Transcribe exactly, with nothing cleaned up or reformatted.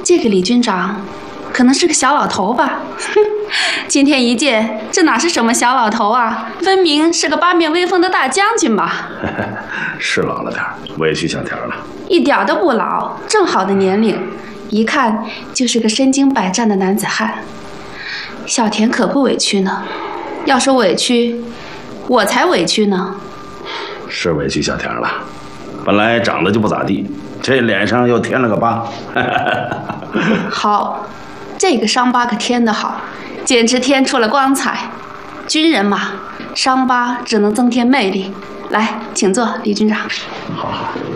这个李军长，可能是个小老头吧？哼，今天一见，这哪是什么小老头啊？分明是个八面威风的大将军吧？ 是老了点，委屈小田了。 一点都不老，正好的年龄，一看就是个身经百战的男子汉。小田可不委屈呢，要说委屈，我才委屈呢。 是委屈小田了，本来长得就不咋地，这脸上又添了个疤。 好，这个伤疤可添得好，简直添出了光彩。军人嘛，伤疤只能增添魅力。来，请坐，李军长。 好好。